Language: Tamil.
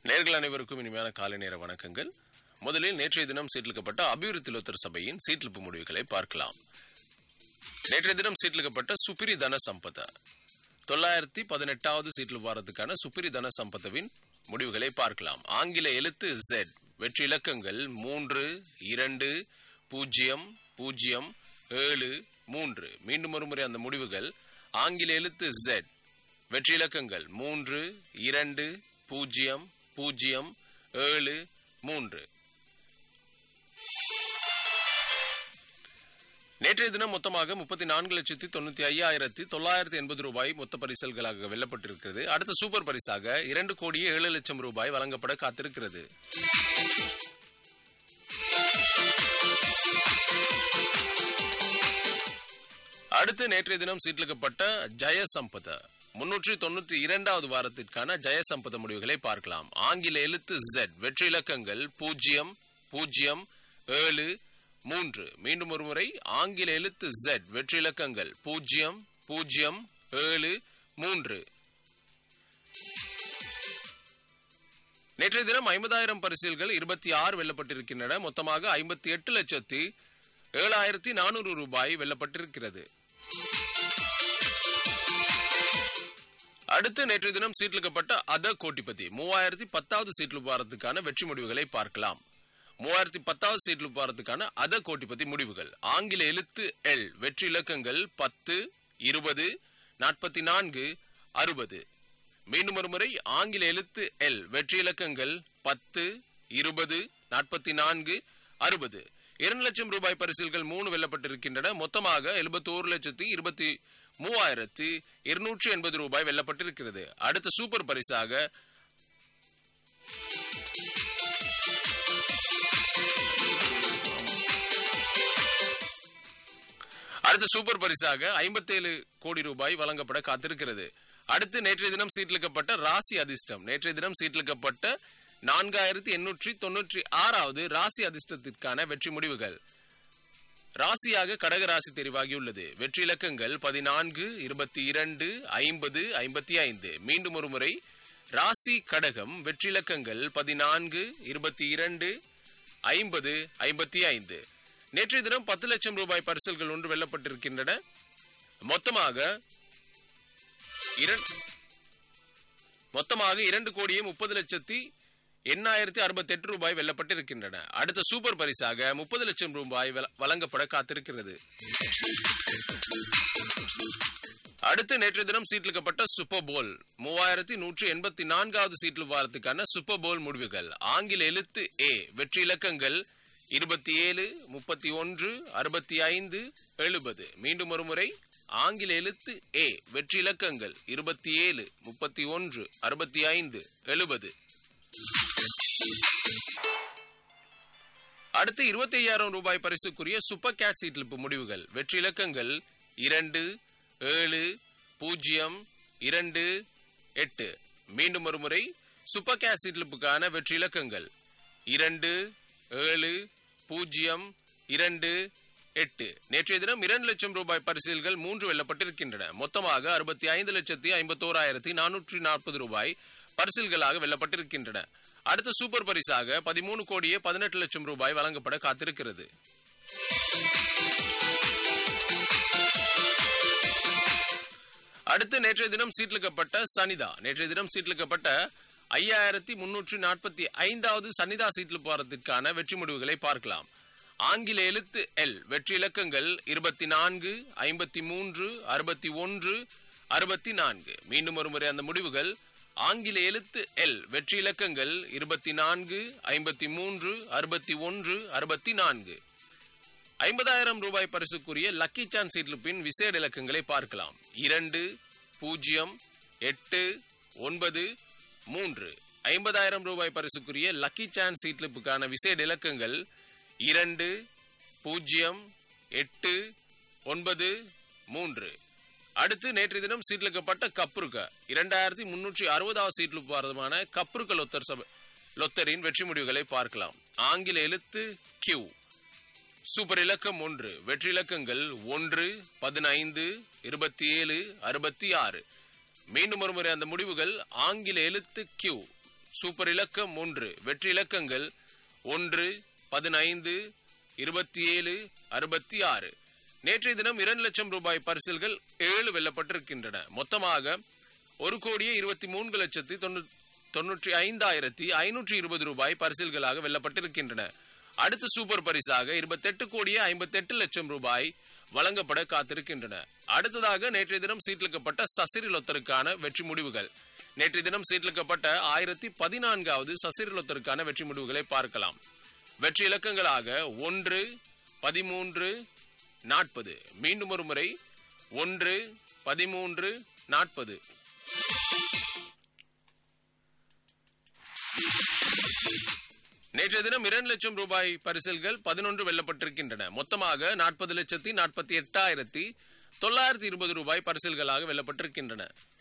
நேர்கள் அனைவருக்கும் இனிமையான காலை நேர வணக்கங்கள். முதலில் நேற்றைய தினம் சீட்லிக்கப்பட்ட அபிவிருத்தி லோத்தர் சபையின் சீட்லிப்பு முடிவுகளை பார்க்கலாம். நேற்றைய தினம் சீட்லிக்கப்பட்ட சுப்பிரி தன சம்பத 918வது சீட்லு வாரத்துக்கான சுப்பிரி தன சம்பதவின் முடிவுகளை பார்க்கலாம். ஆங்கில எழுத்து Z, வெற்றி இலக்கங்கள் 3, 2, 0, 0, 7, 3. மீண்டும் ஒரு முறை அந்த முடிவுகள். ஆங்கில எழுத்து Z, வெற்றி இலக்கங்கள் 3, 2, 0, 0, 7, 3. நேற்றைய தினம் மொத்தமாக 34,95,980 ரூபாய் மொத்த பரிசல்களாக வெல்லப்பட்டிருக்கிறது. அடுத்த சூப்பர் பரிசாக 2,07,00,000 ரூபாய் வழங்கப்பட காத்திருக்கிறது. அடுத்து நேற்றைய தினம் சீட்லிக்கப்பட்ட ஜெயசம்பத 392வது வாரத்திற்கான ஜெயசம்பத முடிவுகளை பார்க்கலாம். ஆங்கில எழுத்து Z, வெற்றி இலக்கங்கள் 0, 0, 7, 3. மீண்டும் ஒரு முறை. ஆங்கில எழுத்து Z, வெற்றி இலக்கங்கள் 0, 0, 7, 3. நேற்றைய தினம் 50,000 பரிசில்கள் 26 வெல்லப்பட்டிருக்கின்றன. மொத்தமாக 58,07,400 ரூபாய் வெல்லப்பட்டிருக்கிறது. அடுத்து நேற்றைய தினம் சீட்லிக்கப்பட்ட அத கோட்டிபதி 3010வது சீட்லு வாரத்துக்கான வெற்றி முடிவுகளை பார்க்கலாம். 3010வது சீட்லு வாரத்துக்கான அத கோட்டிபதி முடிவுகள். ஆங்கில எழுத்து L, வெற்றி இலக்கங்கள் 10, 20, 44, 60. மீண்டும் ஒரு முறை. ஆங்கில எழுத்து L, வெற்றி இலக்கங்கள் 10, 20, 44, 60. 2,00,000 ரூபாய் பரிசில்கள் 3 வெல்லப்பட்டிருக்கின்றன. மொத்தமாக 71,23,280 ரூபாய் வெல்லப்பட்டிருக்கிறது. அடுத்த சூப்பர் பரிசாக அடுத்த சூப்பர் பரிசாக 57 கோடி ரூபாய் வழங்கப்பட காத்திருக்கிறது. அடுத்து நேற்றைய தினம் சீட்லிக்கப்பட்ட ராசி அதிர்ஷ்டம். நேற்றைய தினம் சீட்லிக்கப்பட்ட 4,896வது ராசி அதிர்ஷ்டத்திற்கான வெற்றி முடிவுகள். ராசியாக கடக ராசி தெரிவாகியுள்ளது. வெற்றி இலக்கங்கள் 14, 22, 50, 55. மீண்டும் ஒரு முறை. ராசி கடகம், வெற்றி இலக்கங்கள் 14, 22, 50, 55. நேற்றைய தினம் 10,00,000 ரூபாய் பரிசல்கள் 1 வெல்லப்பட்டிருக்கின்றன. மொத்தமாக 2,30,868 ரூபாய் வெல்லப்பட்டிருக்கின்றன. அடுத்த சூப்பர் பரிசாக 30,00,000 ரூபாய் வழங்கப்பட காத்திருக்கிறது. அடுத்து நேற்றைய தினம் சீட்லிக்கப்பட்ட சூப்பர் போல் 3,184வது சீட்லு வாரத்துக்கான சூப்பர் போல் முடிவுகள். ஆங்கில எழுத்து A, வெற்றி இலக்கங்கள் 27, 31, 65, 70. மீண்டும் ஒரு முறை. ஆங்கில எழுத்து A, வெற்றி இலக்கங்கள் 27, 31, 65, 70. அடுத்து 25,000 ரூபாய் பரிசுக்குரிய சூப்பர் கேஷ் சீட்லிப்பு முடிவுகள். வெற்றி இலக்கங்கள் 2, 7, 0, 2, 8. மீண்டும் ஒரு முறை. சூப்பர் கேஷ் சீட்லிப்புக்கான வெற்றி இலக்கங்கள் 2, 7, 0, 2, 8. நேற்றைய தினம் 2,00,000 ரூபாய் பரிசில்கள் 3 வெல்லப்பட்டிருக்கின்றன. மொத்தமாக 65,51,440 ரூபாய் பரிசில்களாக வெல்லப்பட்டிருக்கின்றன. அடுத்த சூப்பர் பரிசாக 13,18,00,000 ரூபாய் வழங்கப்பட காத்திருக்கிறது. அடுத்து நேற்றைய தினம் சீட்லிக்கப்பட்ட சனிதா. நேற்றைய தினம் சீட்லிக்கப்பட்ட 5,345வது சனிதா சீட்லு வாரத்திற்கான வெற்றி முடிவுகளை பார்க்கலாம். ஆங்கில எழுத்து L, வெற்றி இலக்கங்கள் 24, 53, 61, 64. மீண்டும் ஒரு முறை அந்த முடிவுகள். ஆங்கில எழுத்து L, வெற்றி இலக்கங்கள் 24, 53, 61, 64. 50,000 ரூபாய் பரிசுக்குரிய லக்கி சான்ஸ் சீட்லிப்பின் விசேட இலக்கங்களை பார்க்கலாம். 2, 0, 8, 9, 3. 50,000 ரூபாய் பரிசுக்குரிய லக்கி சான்ஸ் சீட்லிப்புக்கான விசேட இலக்கங்கள் 2, 0, 8, 9, 3. அடுத்து நேற்றைய தினம் சீட்லிக்கப்பட்ட கப்ருக்க 2,360வது சீட்லு வாரமான கப்ருக்க லொத்தரின் வெற்றி முடிவுகளை பார்க்கலாம். ஆங்கில எழுத்து Q, சூப்பர் இலக்கம் 1, வெற்றி இலக்கங்கள் 1, 15, 27, 66. மீண்டும் ஒரு முறை அந்த முடிவுகள். ஆங்கில எழுத்து Q, சூப்பர் இலக்கம் 1 வெற்றி இலக்கங்கள் 1, 15, 27, 66. நேற்றைய தினம் 2 லட்சம் ரூபாய் பரிசில்கள் 7 வெல்லப்பட்டிருக்கின்றன. மொத்தமாக 1,23,93,520 ரூபாய் பரிசில்களாக வெல்லப்பட்டிருக்கின்றன. அடுத்த சூப்பர் பரிசாக 28,58,00,000 ரூபாய் வழங்கப்பட காத்திருக்கின்றன. அடுத்ததாக நேற்றைய தினம் சீட்லிக்கப்பட்ட சசிரி லொத்தருக்கான வெற்றி முடிவுகள். நேற்றைய தினம் சீட்லிக்கப்பட்ட 1014வது சசிரி லொத்தருக்கான வெற்றி முடிவுகளை பார்க்கலாம். வெற்றி இலக்கங்களாக 1, 13, 40. மீண்டும் ஒரு முறை 1, 13, 40. நேற்றைய தினம் 2 லட்சம் ரூபாய் பரிசில்கள் 11 வெல்லப்பட்டிருக்கின்றன. மொத்தமாக 40,48,920 ரூபாய் பரிசில்களாக வெல்லப்பட்டிருக்கின்றன.